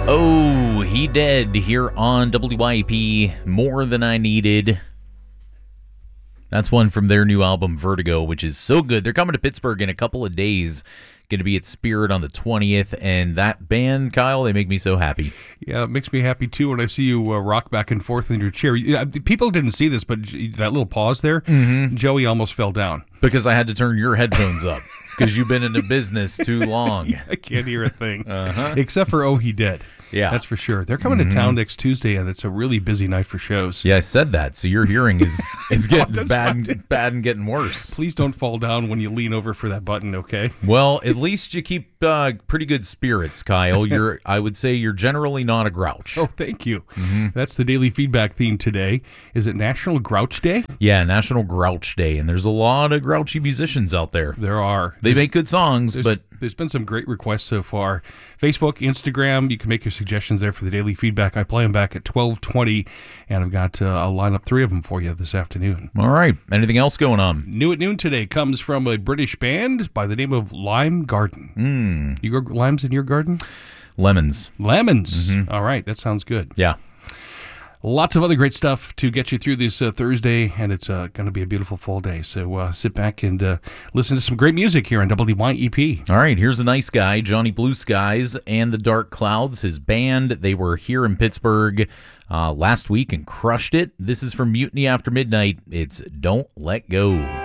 Oh, he dead here on WYP. More Than I Needed. That's one from their new album, Vertigo, which is so good. They're coming to Pittsburgh in a couple of days. Going to be at Spirit on the 20th. And that band, Kyle, they make me so happy. Yeah, it makes me happy, too, when I see you rock back and forth in your chair. People didn't see this, but that little pause there, Joey almost fell down. Because I had to turn your headphones up. Because you've been in the business too long. I can't hear a thing. Except for Oh, He Dead. Yeah. That's for sure. They're coming to town next Tuesday, and it's a really busy night for shows. Yeah, I said that. So your hearing is getting bad and getting worse. Please don't fall down when you lean over for that button, okay? Well, at least you keep pretty good spirits, Kyle. I would say you're generally not a grouch. Oh, thank you. That's the daily feedback theme today. Is it National Grouch Day? Yeah, National Grouch Day, and there's a lot of grouchy musicians out there. There are. They make good songs, but there's been some great requests so far. Facebook, Instagram, you can make your suggestions there for the daily feedback. I play them back at 12:20, and I've got I'll line up 3 of them for you this afternoon. All right. Anything else going on? New at noon today comes from a British band by the name of Lime Garden. You grow limes in your garden? Lemons. Lemons. All right. That sounds good. Yeah. Lots of other great stuff to get you through this Thursday, and it's going to be a beautiful fall day. So sit back and listen to some great music here on WYEP. All right, here's a nice guy, Johnny Blue Skies and the Dark Clouds. His band, they were here in Pittsburgh last week and crushed it. This is from Mutiny After Midnight. It's Don't Let Go.